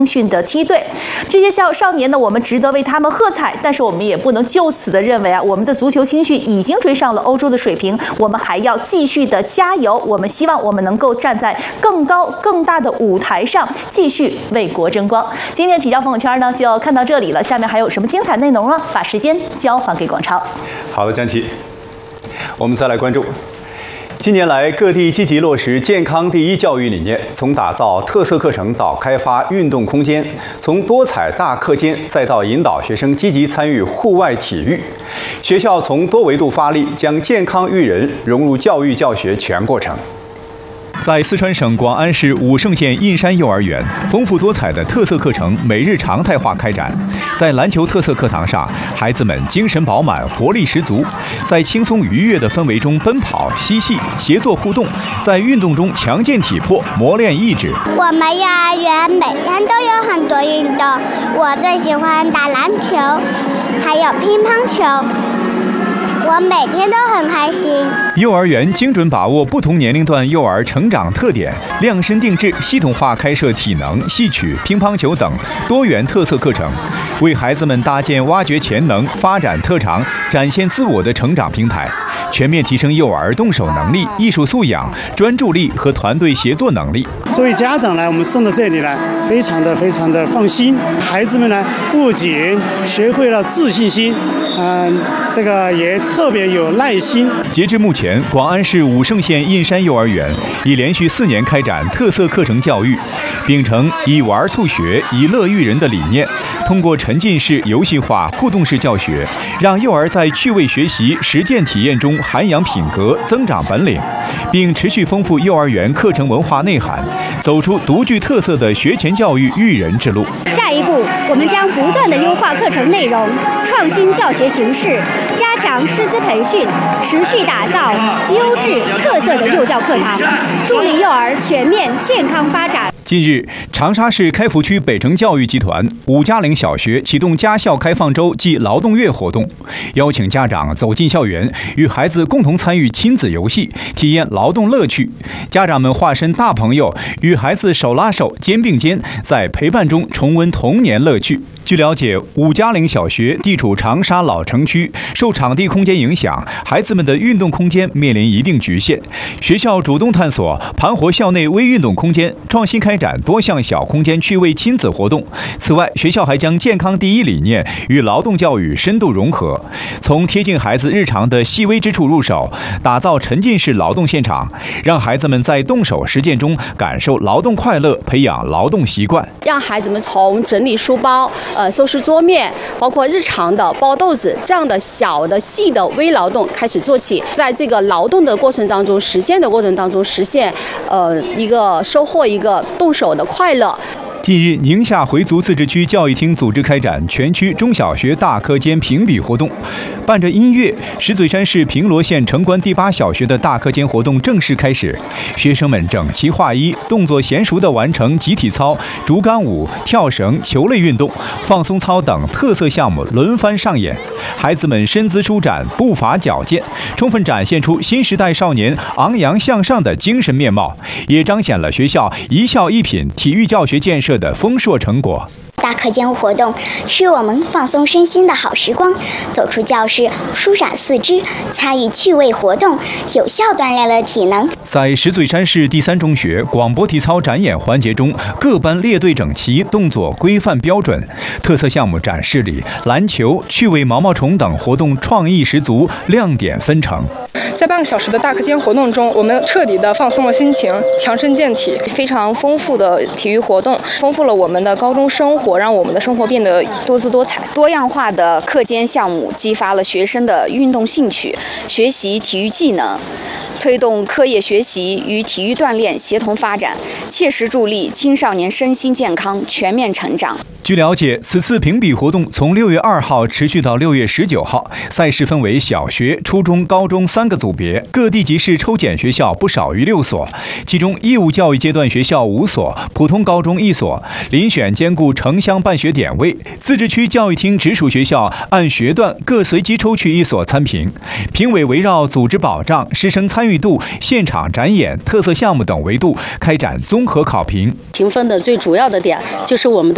训的梯队，这些少年呢，我们值得为他们喝彩，但是我们也不能就此的认为我们的足球青训已经追上了欧洲的水平，我们还要继续的加油。我们希望我们能够站在更高更大的舞台上，继续为国争光。今天体教朋友圈呢就看到这里了，下面还有什么精彩内容呢？把时间交还给广超。 好的，江琪，我们再来关注。近年来，各地积极落实健康第一教育理念，从打造特色课程到开发运动空间，从多彩大课间再到引导学生积极参与户外体育，学校从多维度发力，将健康育人融入教育教学全过程。在四川省广安市武胜县印山幼儿园，丰富多彩的特色课程每日常态化开展。在篮球特色课堂上，孩子们精神饱满，活力十足，在轻松愉悦的氛围中奔跑、嬉戏、协作互动，在运动中强健体魄，磨练意志。 我们幼儿园每天都有很多运动，我最喜欢打篮球，还有乒乓球。我每天都很开心。 幼儿园精准把握不同年龄段幼儿成长特点，量身定制、系统化开设体能、戏曲、乒乓球等多元特色课程，为孩子们搭建挖掘潜能、发展特长、展现自我的成长平台，全面提升幼儿动手能力、艺术素养、专注力和团队协作能力。 作为家长呢，我们送到这里来，非常的放心。孩子们呢，不仅学会了自信心，这个也特别有耐心。 截至目前，广安市武胜县印山幼儿园已连续4年开展特色课程教育，秉承以玩促学、以乐育人的理念，通过沉浸式、游戏化、互动式教学，让幼儿在趣味学习、实践体验中涵养品格、增长本领，并持续丰富幼儿园课程文化内涵，走出独具特色的学前教育育人之路。 下一步，我们将不断地优化课程内容，创新教学形式，加强师资培训，持续打造优质特色的幼教课堂，助力幼儿全面健康发展。 近日，长沙市开福区北城教育集团伍家岭小学启动家校开放周暨劳动月活动，邀请家长走进校园，与孩子共同参与亲子游戏，体验劳动乐趣。家长们化身大朋友，与孩子手拉手、肩并肩，在陪伴中重温童年乐趣。据了解，伍家岭小学地处长沙老城区，受场地空间影响，孩子们的运动空间面临一定局限。学校主动探索盘活校内微运动空间，创新开展多项小空间趣味亲子活动。此外，学校还将健康第一理念与劳动教育深度融合，从贴近孩子日常的细微之处入手，打造沉浸式劳动现场，让孩子们在动手实践中感受劳动快乐，培养劳动习惯。 让孩子们从整理书包、收拾桌面，包括日常的包豆子这样的小的细的微劳动开始做起，在这个劳动的过程当中、实践的过程当中，实现一个收获一个动手的快乐。 近日，宁夏回族自治区教育厅组织开展全区中小学大课间评比活动，伴着音乐，石嘴山市平罗县城关第8小学的大课间活动正式开始。学生们整齐划一，动作娴熟地完成集体操、竹竿舞、跳绳、球类运动、放松操等特色项目轮番上演。孩子们身姿舒展，步伐矫健，充分展现出新时代少年昂扬向上的精神面貌，也彰显了学校一校一品体育教学建设的丰硕成果。 大课间活动是我们放松身心的好时光，走出教室，舒展四肢，参与趣味活动，有效锻炼了体能。 在石嘴山市第3中学广播体操展演环节中，各班列队整齐，动作规范标准。特色项目展示里，篮球、趣味毛毛虫等活动创意十足，亮点纷呈。 在半个小时的大课间活动中，我们彻底的放松了心情，强身健体。 非常丰富的体育活动，丰富了我们的高中生活，让我们的生活变得多姿多彩。多样化的课间项目激发了学生的运动兴趣，学习体育技能，推动课业学习与体育锻炼协同发展，切实助力青少年身心健康全面成长。 据了解，此次评比活动从6月2号持续到6月19号，赛事分为小学、初中、高中3个组别，各地级市抽检学校不少于6所，其中义务教育阶段学校5所，普通高中1所，遴选兼顾城乡办学点位。自治区教育厅直属学校按学段各随机抽取1所参评，评委围绕组织保障、师生参与度、现场展演、特色项目等维度开展综合考评。 评分的最主要的点就是我们的